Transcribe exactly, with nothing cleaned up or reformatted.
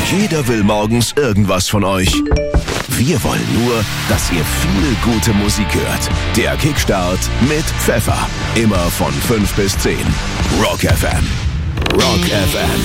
Jeder will morgens irgendwas von euch. Wir wollen nur, dass ihr viel gute Musik hört. Der Kickstart mit Pfeffer. Immer von fünf bis zehn. Rock F M. Rock F M.